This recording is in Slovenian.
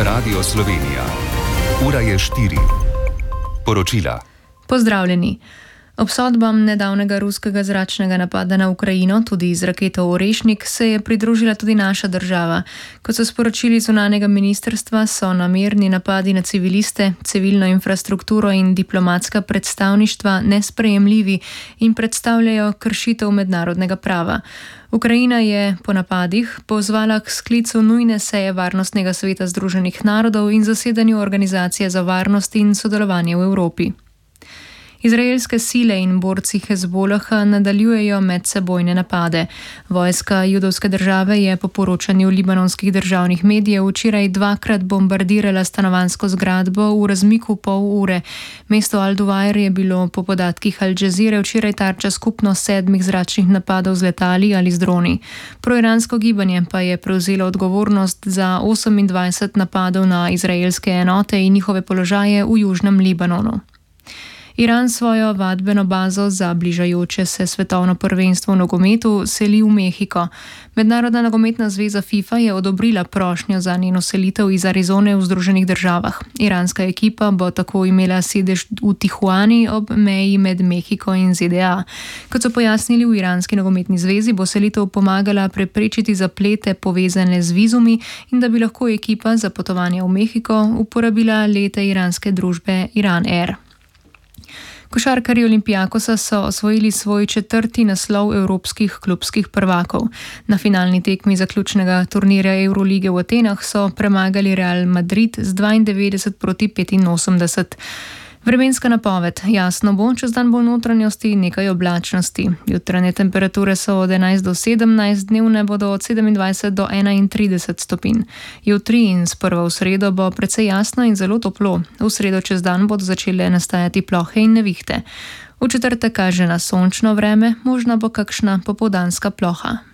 Radio Slovenija. Ura je 4. Poročila. Pozdravljeni. Obsodbam nedavnega ruskega zračnega napada na Ukrajino, tudi z raketo Orešnik, se je pridružila tudi naša država. Kot so sporočili zunanjega ministrstva, so namerni napadi na civiliste, civilno infrastrukturo in diplomatska predstavništva nesprejemljivi in predstavljajo kršitev mednarodnega prava. Ukrajina je po napadih pozvala k sklicu nujne seje Varnostnega sveta Združenih narodov in zasedanju Organizacije za varnost in sodelovanje v Evropi. Izraelske sile in borci Hezbolaha nadaljujejo medsebojne napade. Vojska judovske države je po poročanju libanonskih državnih medijev včeraj dvakrat bombardirala stanovanjsko zgradbo v razmiku pol ure. Mesto Al-Duwair je bilo po podatkih Al Jazeere včeraj tarča skupno 7 zračnih napadov z letali ali z droni. Proiransko gibanje pa je prevzelo odgovornost za 28 napadov na izraelske enote in njihove položaje v južnem Libanonu. Iran svojo vadbeno bazo za bližajoče se svetovno prvenstvo v nogometu seli v Mehiko. Mednarodna nogometna zveza FIFA je odobrila prošnjo za njeno selitev iz Arizone v Združenih državah. Iranska ekipa bo tako imela sedež v Tijuani ob meji med Mehiko in ZDA. Kot so pojasnili v Iranski nogometni zvezi, bo selitev pomagala preprečiti zaplete povezane z vizumi in da bi lahko ekipa za potovanje v Mehiko uporabila lete iranske družbe Iran Air. Košarkarji Olympiakosa so osvojili svoj 4. naslov evropskih klubskih prvakov. Na finalni tekmi zaključnega turnirja Eurolige v Atenah so premagali Real Madrid z 92-85. Vremenska napoved. Jasno bo, čez dan bo v notranjosti nekaj oblačnosti. Jutranje temperature so od 11 do 17, dnevne bodo od 27 do 31 stopinj. Jutri in sprva v sredo bo precej jasno in zelo toplo. V sredo čez dan bodo začele nastajati plohe in nevihte. V četrtek kaže na sončno vreme, možna bo kakšna popoldanska ploha.